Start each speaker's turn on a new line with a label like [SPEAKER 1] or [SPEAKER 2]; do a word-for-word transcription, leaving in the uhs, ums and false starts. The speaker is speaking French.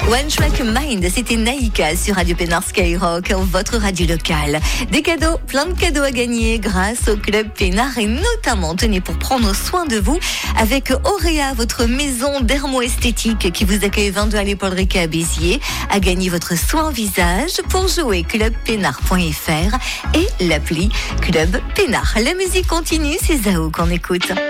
[SPEAKER 1] One Track Mind, c'était Naïka sur Radio Pénard Skyrock, votre radio locale. Des cadeaux, plein de cadeaux à gagner grâce au Club Pénard et notamment, tenez, pour prendre soin de vous avec Auréa, votre maison dermo-esthétique qui vous accueille vingt-deux allée Paul Riquet à Béziers. À gagner votre soin visage pour jouer club pénard point f r et l'appli Club Pénard. La musique continue, c'est Zao qu'on écoute.